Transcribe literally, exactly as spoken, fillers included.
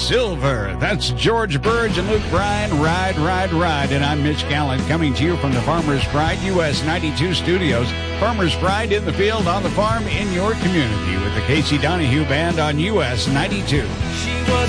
Silver. That's George Burge and Luke Bryan. Ride, ride, ride. And I'm Mitch Gallant coming to you from the Farmer's Pride U S ninety-two studios. Farmer's Pride in the field, on the farm, in your community with the Casey Donahue Band on U S ninety-two. She was